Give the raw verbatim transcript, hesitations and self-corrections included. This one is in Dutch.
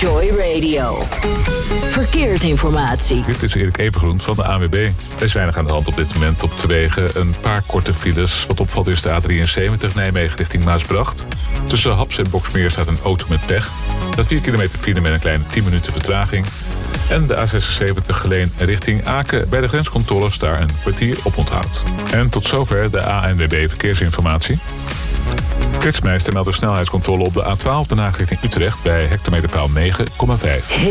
Joy Radio. Verkeersinformatie. Dit is Erik Evengroen van de A N W B. Er is weinig aan de hand op dit moment op de wegen. Een paar korte files. Wat opvalt is de A drieënzeventig Nijmegen richting Maasbracht. Tussen Haps en Boksmeer staat een auto met pech. Dat vier kilometer file met een kleine tien minuten vertraging. En de A zesenzeventig Geleen richting Aken. Bij de grenscontrole daar een kwartier op onthoud. En tot zover de A N W B Verkeersinformatie. Flitsmeister meldt een snelheidscontrole op de A twaalf Den Haag richting Utrecht bij hectometerpaal negen komma vijf.